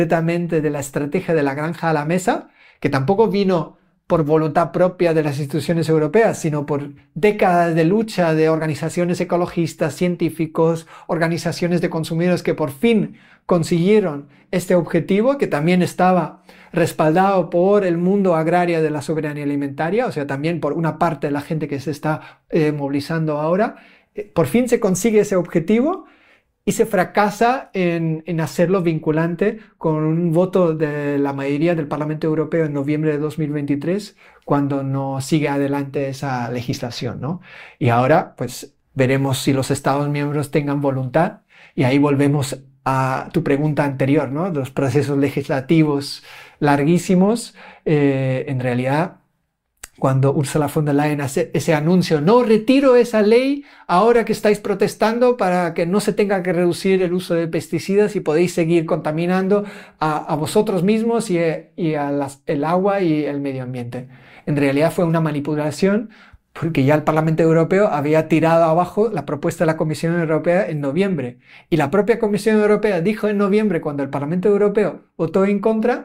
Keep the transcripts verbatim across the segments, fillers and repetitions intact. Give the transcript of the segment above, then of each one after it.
de la estrategia de la granja a la mesa, que tampoco vino por voluntad propia de las instituciones europeas, sino por décadas de lucha de organizaciones ecologistas, científicos, organizaciones de consumidores que por fin consiguieron este objetivo, que también estaba respaldado por el mundo agrario de la soberanía alimentaria, o sea, también por una parte de la gente que se está eh, movilizando ahora. Eh, por fin se consigue ese objetivo y se fracasa en, en hacerlo vinculante con un voto de la mayoría del Parlamento Europeo en noviembre de dos mil veintitrés, cuando no sigue adelante esa legislación, ¿no? Y ahora, pues, veremos si los Estados miembros tengan voluntad, y ahí volvemos a tu pregunta anterior, ¿no? Los procesos legislativos larguísimos, eh, en realidad, cuando Ursula von der Leyen hace ese anuncio, no retiro esa ley ahora que estáis protestando para que no se tenga que reducir el uso de pesticidas y podéis seguir contaminando a, a vosotros mismos y, y a las, el agua y el medio ambiente. En realidad fue una manipulación, porque ya el Parlamento Europeo había tirado abajo la propuesta de la Comisión Europea en noviembre. Y la propia Comisión Europea dijo en noviembre, cuando el Parlamento Europeo votó en contra,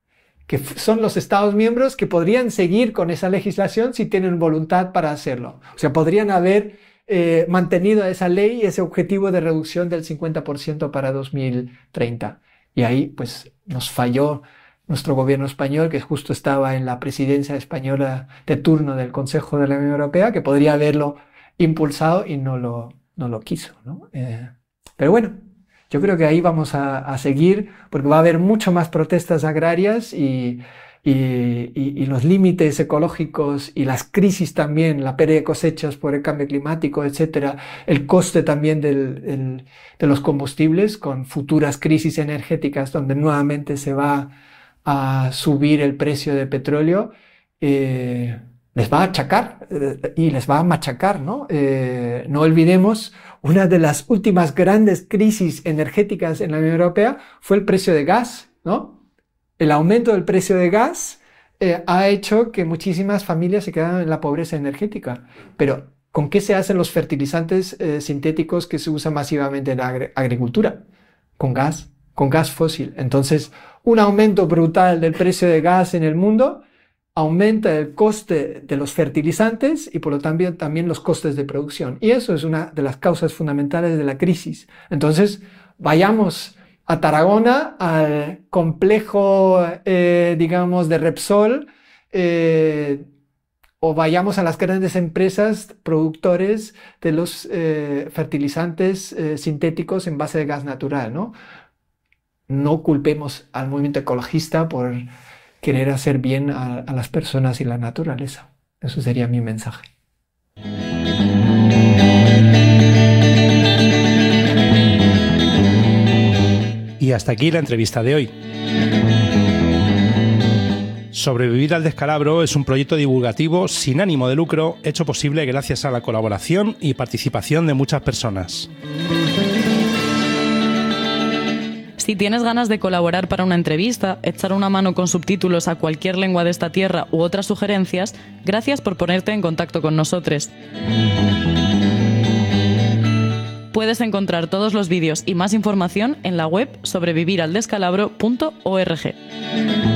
que son los Estados miembros que podrían seguir con esa legislación si tienen voluntad para hacerlo. O sea, podrían haber eh, mantenido esa ley y ese objetivo de reducción del cincuenta por ciento para dos mil treinta. Y ahí, pues, nos falló nuestro gobierno español, que justo estaba en la presidencia española de turno del Consejo de la Unión Europea, que podría haberlo impulsado y no lo, no lo quiso, ¿no? Eh, pero bueno, yo creo que ahí vamos a, a seguir, porque va a haber mucho más protestas agrarias y, y, y, y los límites ecológicos y las crisis también, la pérdida de cosechas por el cambio climático, etcétera, el coste también del, el, de los combustibles con futuras crisis energéticas donde nuevamente se va a subir el precio del petróleo, eh, les va a achacar eh, y les va a machacar, ¿no? Eh, no olvidemos, una de las últimas grandes crisis energéticas en la Unión Europea fue el precio de gas, ¿no? El aumento del precio de gas eh, ha hecho que muchísimas familias se quedan en la pobreza energética. Pero, ¿con qué se hacen los fertilizantes eh, sintéticos que se usan masivamente en la agri- agricultura? Con gas, con gas fósil. Entonces, un aumento brutal del precio de gas en el mundo aumenta el coste de los fertilizantes y por lo tanto también los costes de producción. Y eso es una de las causas fundamentales de la crisis. Entonces, vayamos a Tarragona, al complejo, eh, digamos, de Repsol, eh, o vayamos a las grandes empresas productores de los eh, fertilizantes eh, sintéticos en base de gas natural, ¿no? No culpemos al movimiento ecologista por querer hacer bien a, a las personas y la naturaleza. Eso sería mi mensaje. Y hasta aquí la entrevista de hoy. Sobrevivir al descalabro es un proyecto divulgativo sin ánimo de lucro, hecho posible gracias a la colaboración y participación de muchas personas. Si tienes ganas de colaborar para una entrevista, echar una mano con subtítulos a cualquier lengua de esta tierra u otras sugerencias, gracias por ponerte en contacto con nosotros. Puedes encontrar todos los vídeos y más información en la web sobreviviraldescalabro punto org.